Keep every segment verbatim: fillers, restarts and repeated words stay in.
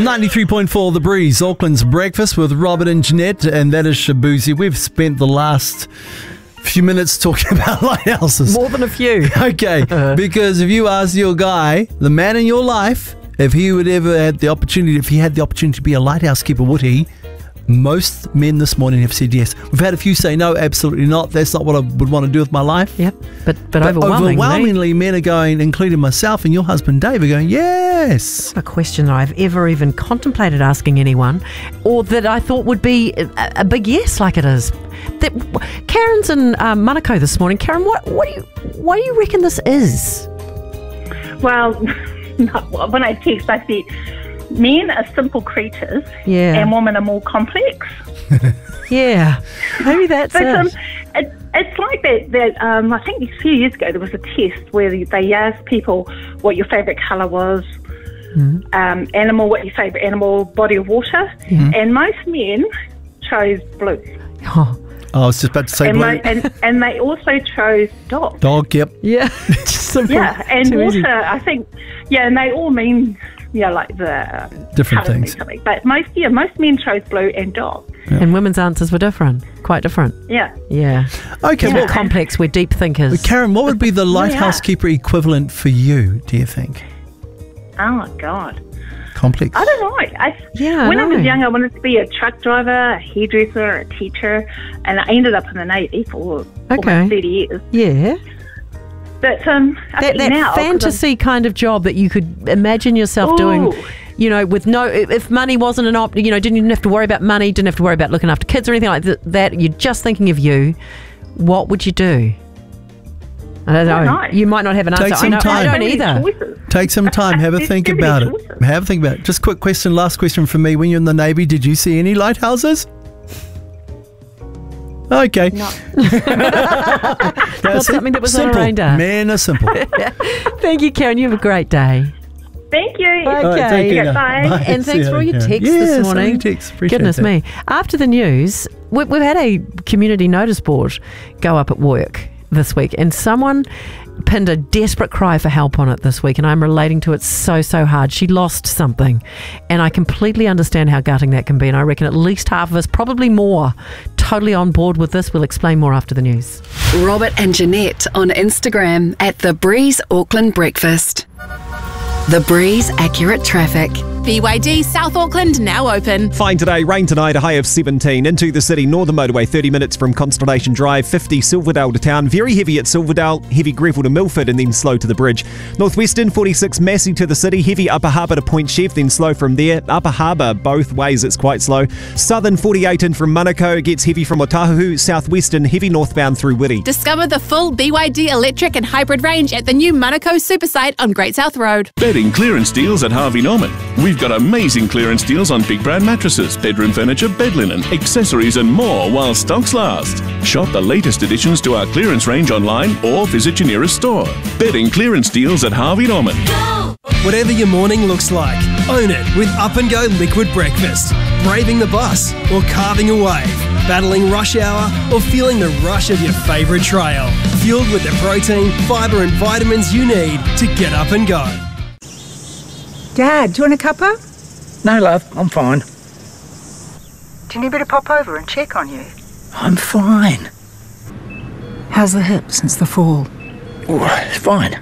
ninety-three point four The Breeze, Auckland's breakfast with Robert and Jeanette, and that is Shabuzi. We've spent the last few minutes talking about lighthouses. More than a few. Okay, uh. because if you ask your guy, the man in your life, if he would ever had the opportunity, if he had the opportunity to be a lighthouse keeper, would he? Most men this morning have said yes. We've had a few say no, absolutely not. That's not what I would want to do with my life. Yep, but but, but overwhelmingly, overwhelmingly, men are going, including myself and your husband Dave, are going yes. A question that I've ever even contemplated asking anyone, or that I thought would be a, a big yes, like it is. That Karen's in um, Manukau this morning. Karen, what what do you what do you reckon this is? Well, when I text, I said, men are simple creatures, yeah, and women are more complex. Yeah, maybe that's but, it. Um, it. It's like that. That um, I think a few years ago there was a test where they asked people what your favourite colour was, mm-hmm. um, animal, what your favourite animal, body of water, mm-hmm. and most men chose blue. Oh. I was just about to say and blue. My, and, and they also chose dog. Dog, yep. Yeah. yeah, and Too water, easy. I think, yeah, and they all mean, yeah, like the... different things. But most, yeah, most men chose blue and dog. Yeah. And women's answers were different, quite different. Yeah. Yeah. Okay. We're Well, complex, we're deep thinkers. Karen, what would be the lighthouse keeper equivalent for you, do you think? Oh, my God. Complex. I don't know. I, yeah, when I, I was young, I wanted to be a truck driver, a hairdresser, a teacher, and I ended up in the Navy for okay. almost thirty years. Yeah. But um, I that, think that now, fantasy kind of job that you could imagine yourself Ooh. doing, you know, with no, if money wasn't an op, you know, didn't even have to worry about money, didn't have to worry about looking after kids or anything like that. You're just thinking of you. What would you do? I don't know. know. You might not have an answer. Take some I, know, time. I don't either. Take some time. Have a think about it. Have a think about it. Just quick question, last question from me. When you're in the Navy, did you see any lighthouses? Okay. No. That's Not something that was simple. on our radar. Men are simple. Thank you, Karen. You have a great day. Thank you. Okay. All right, take care. Bye. Bye. And See thanks you for all your later. texts yeah, this morning. so many texts. Appreciate Goodness that. me. After the news, we, we've had a community notice board go up at work this week, and someone pinned a desperate cry for help on it this week, and I'm relating to it so, so hard. She lost something, and I completely understand how gutting that can be, and I reckon at least half of us, probably more, totally on board with this. We'll explain more after the news. Robert and Jeanette on Instagram at The Breeze Auckland Breakfast. The Breeze Accurate Traffic. B Y D South Auckland now open. Fine today, rain tonight, a high of seventeen. Into the city, Northern Motorway, thirty minutes from Constellation Drive, fifty Silverdale to town. Very heavy at Silverdale, heavy Greville to Milford, and then slow to the bridge. Northwestern, forty-six Massey to the city, heavy Upper Harbour to Point Chef, then slow from there. Upper Harbour, both ways, it's quite slow. Southern, forty-eight in from Manukau, it gets heavy from Otahuhu. Southwestern, heavy northbound through Whitty. Discover the full B Y D electric and hybrid range at the new Manukau Super Site on Great South Road. Bedding clearance deals at Harvey Norman. We've got amazing clearance deals on big brand mattresses, bedroom furniture, bed linen, accessories and more while stocks last. Shop the latest additions to our clearance range online or visit your nearest store. Bedding clearance deals at Harvey Norman. Whatever your morning looks like, own it with Up and Go Liquid Breakfast. Braving the bus or carving a wave, battling rush hour or feeling the rush of your favourite trail. Fueled with the protein, fibre and vitamins you need to get up and go. Dad, do you want a cuppa? No, love, I'm fine. Do you need me to pop over and check on you? I'm fine. How's the hip since the fall? Oh, it's fine.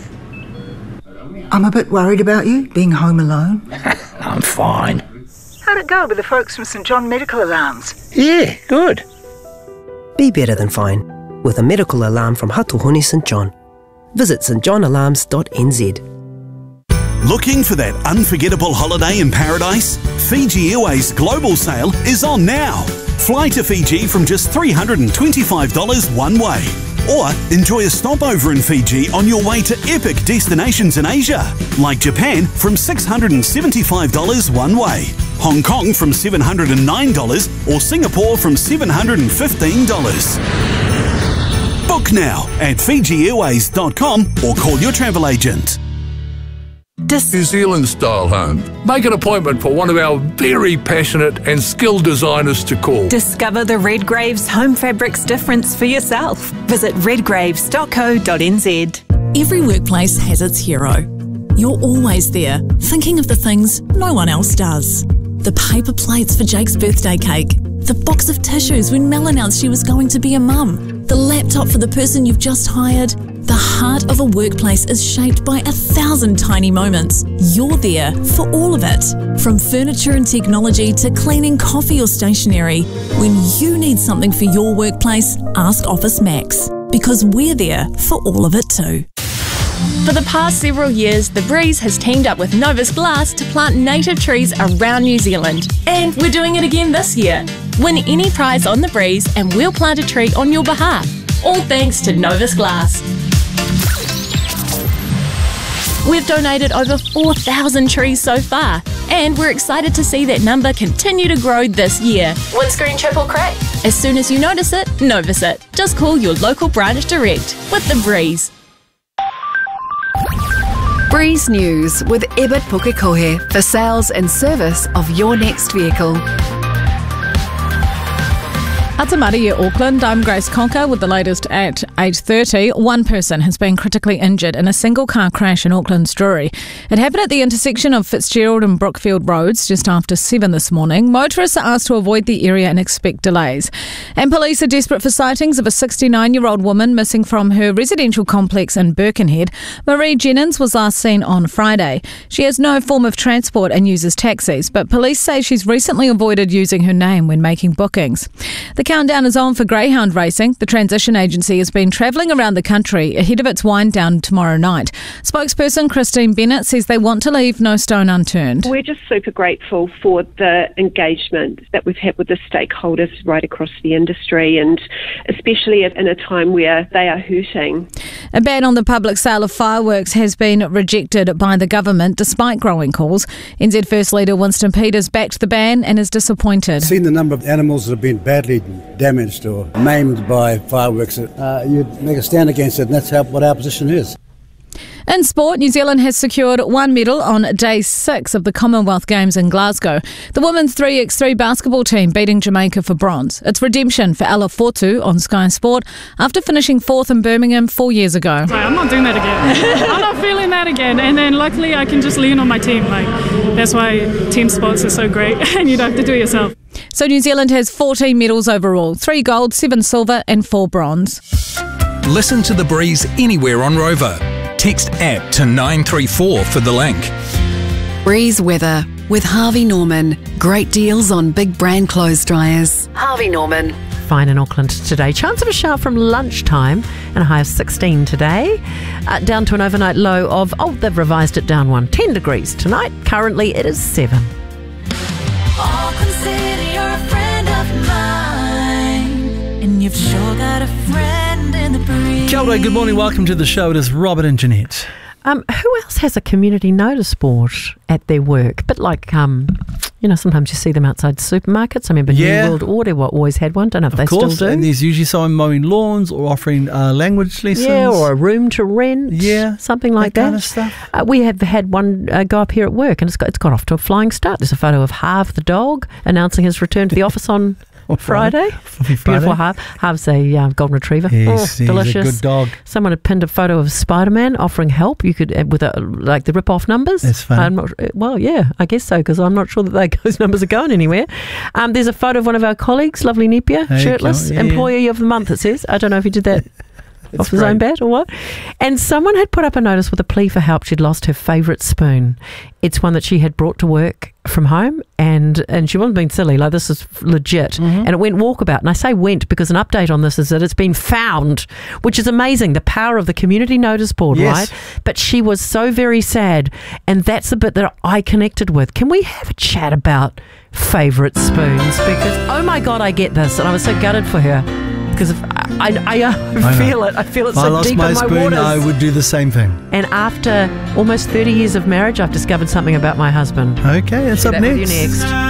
I'm a bit worried about you, being home alone. I'm fine. How'd it go with the folks from St John Medical Alarms? Yeah, good. Be better than fine with a medical alarm from Hatuhuni St John. Visit s t john alarms dot n z. Looking for that unforgettable holiday in paradise? Fiji Airways Global Sale is on now. Fly to Fiji from just three hundred twenty-five dollars one way. Or enjoy a stopover in Fiji on your way to epic destinations in Asia, like Japan from six hundred seventy-five dollars one way, Hong Kong from seven hundred nine dollars, or Singapore from seven hundred fifteen dollars. Book now at fiji airways dot com or call your travel agent. Dis- New Zealand style home. Make an appointment for one of our very passionate and skilled designers to call. Discover the Redgraves home fabrics difference for yourself. Visit redgraves dot co dot n z. Every workplace has its hero. You're always there, thinking of the things no one else does. The paper plates for Jake's birthday cake, the box of tissues when Mel announced she was going to be a mum, the laptop for the person you've just hired. The heart of a workplace is shaped by a thousand tiny moments. You're there for all of it. From furniture and technology to cleaning coffee or stationery. When you need something for your workplace, ask Office Max. Because we're there for all of it too. For the past several years, The Breeze has teamed up with Novus Glass to plant native trees around New Zealand. And we're doing it again this year. Win any prize on The Breeze and we'll plant a tree on your behalf. All thanks to Novus Glass. We've donated over four thousand trees so far, and we're excited to see that number continue to grow this year. Windscreen chip or crack? As soon as you notice it, Novus it. Just call your local branch direct with The Breeze. Breeze News with Ebert Pukekohe for sales and service of your next vehicle. Atamari at Auckland, I'm Grace Conker with the latest at eight thirty. One person has been critically injured in a single car crash in Auckland's Drury. It happened at the intersection of Fitzgerald and Brookfield Roads just after seven this morning. Motorists are asked to avoid the area and expect delays. And police are desperate for sightings of a sixty-nine-year-old woman missing from her residential complex in Birkenhead. Marie Jennings was last seen on Friday. She has no form of transport and uses taxis, but police say she's recently avoided using her name when making bookings. The countdown is on for greyhound racing. The Transition Agency has been travelling around the country ahead of its wind down tomorrow night. Spokesperson Christine Bennett says they want to leave no stone unturned. We're just super grateful for the engagement that we've had with the stakeholders right across the industry, and especially in a time where they are hurting. A ban on the public sale of fireworks has been rejected by the government despite growing calls. N Z First Leader Winston Peters backed the ban and is disappointed. Seen the number of animals that have been badly damaged or maimed by fireworks, uh, you'd make a stand against it, and that's how, what our position is. In sport, New Zealand has secured one medal on day six of the Commonwealth Games in Glasgow. The women's three by three basketball team beating Jamaica for bronze. It's redemption for Ella Fortu on Sky Sport after finishing fourth in Birmingham four years ago. I'm not doing that again. I'm not feeling that again. And then luckily I can just lean on my team. Like that's why team sports are so great and you don't have to do it yourself. So New Zealand has fourteen medals overall, three gold, seven silver and four bronze. Listen to The Breeze anywhere on Rover. Text app to nine three four for the link. Breeze weather with Harvey Norman. Great deals on big brand clothes dryers. Harvey Norman. Fine in Auckland today. Chance of a shower from lunchtime and a high of sixteen today. Uh, down to an overnight low of, oh, they've revised it down one, ten degrees tonight. Currently it is seven. All consider you're a friend of mine, and you've sure got a friend in the breeze. Kia ora, good morning, welcome to the show. It is Robert and Jeanette. Um, who else has a community notice board at their work? But like, um, you know, sometimes you see them outside supermarkets. I remember Yeah. New World Order always had one. Don't know if Of they course, still do. and there's usually someone mowing lawns or offering uh, language lessons. Yeah, or a room to rent. Yeah, something like that. that kind of stuff. Uh, we have had one uh, go up here at work, and it's got it's got off to a flying start. There's a photo of Harv the dog announcing his return to the office on Friday. Friday. Beautiful Harv. Harv's a uh, golden retriever. He's, oh, he's delicious. a good dog. Someone had pinned a photo of Spider-Man offering help. You could uh, with a, like the rip-off numbers. That's funny. I'm not, well, yeah, I guess so, because I'm not sure that they, those numbers are going anywhere. Um, there's a photo of one of our colleagues, lovely Napier, Hey, shirtless, yeah. employee of the month. It says. I don't know if he did that. Off his own bat or what? And someone had put up a notice with a plea for help. She'd lost her favourite spoon. It's one that she had brought to work from home, and and she wasn't being silly. Like, this is legit. Mm-hmm. And it went walkabout. And I say went because an update on this is that it's been found, which is amazing. The power of the community notice board, Yes. right? But she was so very sad, and that's the bit that I connected with. Can we have a chat about favourite spoons? Because oh my God, I get this, and I was so gutted for her. Because I, I, I, I feel know. it. I feel it If I so lost deep my in my spoon, waters. I would do the same thing. And after almost thirty years of marriage, I've discovered something about my husband. Okay, that's Share up that with you next. next.